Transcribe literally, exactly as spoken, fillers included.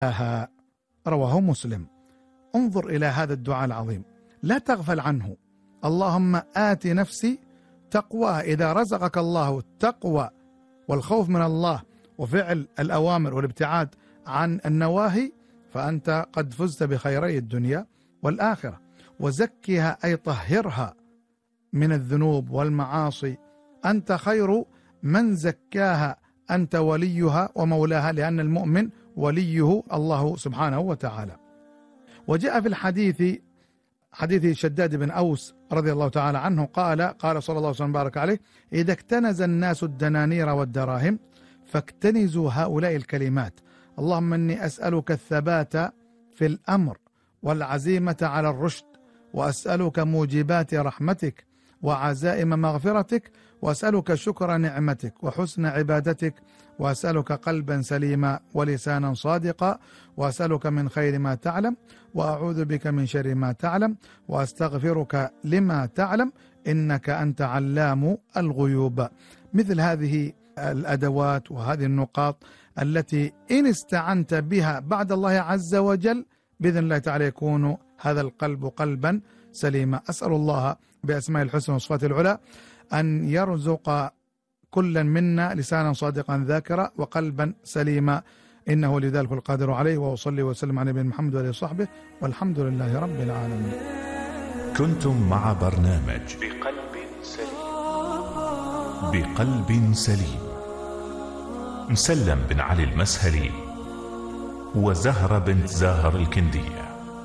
رواه مسلم. انظر إلى هذا الدعاء العظيم، لا تغفل عنه. اللهم آت نفسي تقواها. إذا رزقك الله التقوى والخوف من الله وفعل الأوامر والابتعاد عن النواهي فأنت قد فزت بخيري الدنيا والآخرة. وزكها أي طهرها من الذنوب والمعاصي، أنت خير من زكاها، أنت وليها ومولاها، لأن المؤمن وليه الله سبحانه وتعالى. وجاء في الحديث حديث شداد بن أوس رضي الله تعالى عنه قال قال صلى الله عليه وسلم بارك عليه: إذا اكتنز الناس الدنانير والدراهم فاكتنزوا هؤلاء الكلمات: اللهم إني أسألك الثبات في الأمر والعزيمة على الرشد، وأسألك موجبات رحمتك وعزائم مغفرتك، وأسألك شكر نعمتك وحسن عبادتك، وأسألك قلبا سليما ولسانا صادقا، وأسألك من خير ما تعلم، وأعوذ بك من شر ما تعلم، وأستغفرك لما تعلم، إنك أنت علام الغيوب. مثل هذه الأدوات وهذه النقاط التي إن استعنت بها بعد الله عز وجل بإذن الله تعالى يكون هذا القلب قلبا سليما. أسأل الله بأسماء الحسنى وصفاته العلى أن يرزق كلا منا لسانا صادقا ذاكرا وقلبا سليما، إنه لذلك القادر عليه. وأصلي وسلم على نبينا محمد وآله وصحبه، والحمد لله رب العالمين. كنتم مع برنامج بقلب سليم. بقلب سليم، مسلم بن علي المسهلي وزهرة بنت زاهر الكندية.